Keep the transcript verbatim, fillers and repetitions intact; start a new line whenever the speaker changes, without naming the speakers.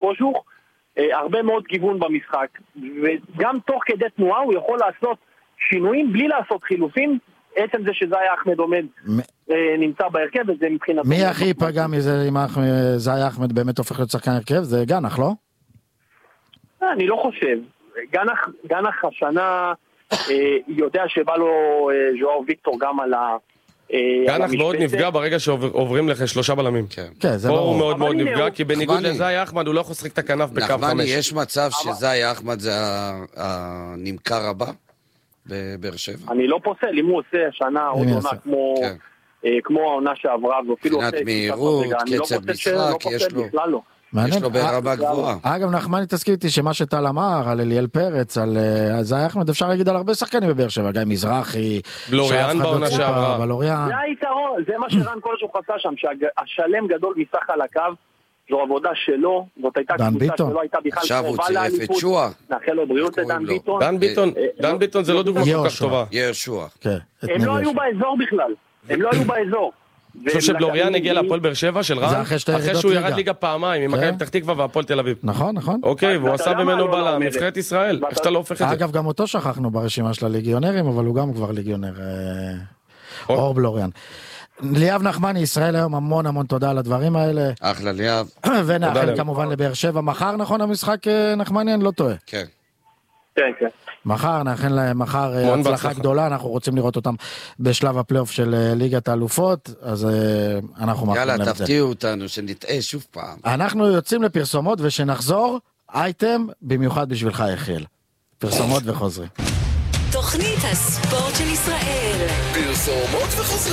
קושוך, הרבה מאוד גיוון במשחק, וגם תוך כדי תנועה הוא יכול לעשות שינויים בלי לעשות חילופים, עצם זה שזאי אחמד עומד נמצא בהרכב, וזה מבחינת...
מי הכי ייפגע מזה אם זאי אחמד באמת הופך להיות שחקן הרכב? זה גנח, לא?
אני לא חושב. גנח השנה יודע שבא לו ז'ואר ויקטור גם על ה...
גנח מאוד נפגע ברגע שעוברים לך שלושה בלמים. פה הוא מאוד מאוד נפגע, כי בניגוד לזאי אחמד הוא לא יכול לשחק את הכנף בקו חמש.
נחמני, יש מצב שזאי אחמד זה הנמכר הבא בבאר שבע?
אני לא פוסל, אם הוא עושה השנה עוד עונה כמו העונה שעברה, ואפילו
מבחינת מהירות, קצב משחק, יש לו... יש לו ברמה גבוהה.
אגב, נחמני תסכים איתי שמה שטל אמר על אליאל פרץ, על זאי אחמד, אפשר להגיד על הרבה שחקנים בבאר שבע, גיא מזרחי,
בלוריאן בעונה שעברה.
זה היתרון, זה מה שרן כל שהוא חסה שם, שהשלם גדול מסך על הקו, זו עבודה שלו, זאת הייתה קבוצה שלא הייתה בכלל
עכשיו הוא צירף את שועה.
נאחל לו בריאות לדן ביטון.
דן ביטון, דן ביטון זה לא דוגמה כל כך טובה.
יאיר שועה.
הם לא היו באזור בכלל, הם לא היו באזור.
אני חושב שבלוריאן הגיע להפועל באר שבע של רן, אחרי שהוא ירד ליגה פעמיים עם מכבי פתח תקווה והפועל תל אביב.
נכון, נכון.
אוקיי, והוא עשה ממנו בלם, נבחרת ישראל, איך שאתה לא הופך את זה.
אגב, גם אותו שכחנו ברשימה של הליגיונרים, אבל הוא גם כבר ליגיונר, אור בלוריאן. ליאב נחמני, ישראל היום, המון המון תודה על הדברים האלה.
אחלה ליאב.
ונאחל כמובן לבאר שבע. מחר נכון המשחק נחמני, אני לא טועה.
כן.
כן, כן.
מחר, נאחל להם מחר הצלחה גדולה, אנחנו רוצים לראות אותם בשלב הפלייאוף של ליגת האלופות, אז אנחנו מאחלים להם את זה.
יאללה, תפתיעו אותנו, שנתאה שוב פעם.
אנחנו יוצאים לפרסומות ושנחזור, אייטם במיוחד בשבילך יחיאל. פרסומות וחוזרים.
תוכנית הספורט של ישראל.
פרסומות וחוזרים.